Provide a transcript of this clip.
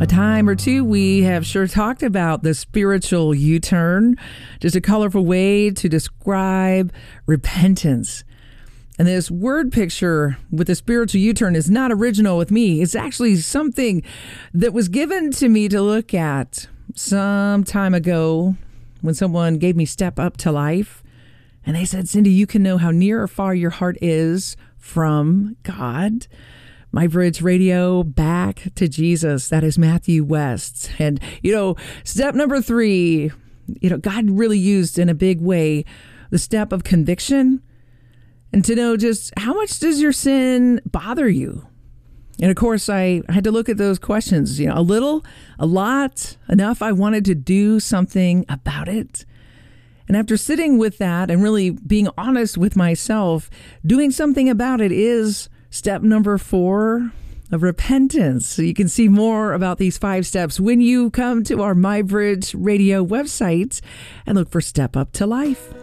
A time or two, we have sure talked about the spiritual U-turn, just a colorful way to describe repentance. And this word picture with the spiritual U-turn is not original with me. It's actually something that was given to me to look at some time ago when someone gave me Step Up to Life. And they said, Cindy, you can know how near or far your heart is from God. My Bridge Radio, Back to Jesus. That is Matthew West. And, step number 3, God really used in a big way the step of conviction and to know just how much does your sin bother you? And of course, I had to look at those questions, a little, a lot, enough. I wanted to do something about it. And after sitting with that and really being honest with myself, doing something about it is step number 4 of repentance. So you can see more about these 5 steps when you come to our MyBridge Radio website and look for Step Up to Life.